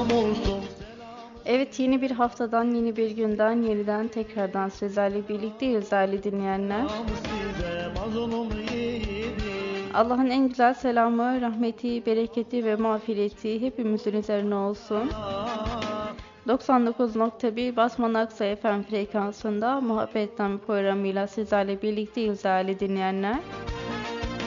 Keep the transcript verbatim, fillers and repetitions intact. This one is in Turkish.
olsun. Evet, yeni bir haftadan, yeni bir günden, yeniden tekrardan sizlerle birlikteyiz değerli dinleyenler. Selam size mazlum yiğidim. Allah'ın en güzel selamı, rahmeti, bereketi ve mağfireti hepimizin üzerine olsun. doksan dokuz nokta bir Basman Aksa F M frekansında Muhabbetten programıyla sizlerle birlikteyiz değerli dinleyenler.